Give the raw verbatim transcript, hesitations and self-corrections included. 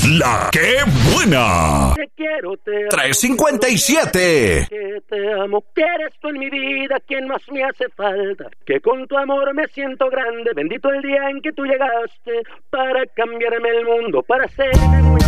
La que buena. Te quiero, te amo. tres cincuenta y siete. Que te amo, que eres tú en mi vida quien más me hace falta. Que con tu amor me siento grande. Bendito el día en que tú llegaste para cambiarme el mundo, para hacerme muy